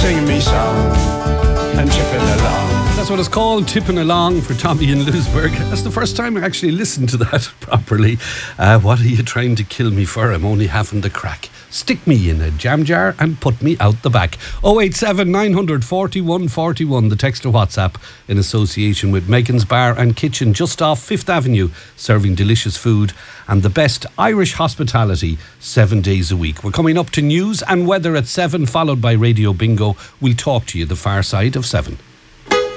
singing me song and tipping along. That's what it's called, Tipping Along, for Tommy in Lewisburg. That's the first time I actually listened to that properly. What are you trying to kill me for? I'm only having the crack. Stick me in a jam jar and put me out the back. 087 900 41 41, the text or WhatsApp, in association with Megan's Bar and Kitchen just off 5th Avenue, serving delicious food and the best Irish hospitality 7 days a week. We're coming up to news and weather at 7, followed by Radio Bingo. We'll talk to you the far side of 7.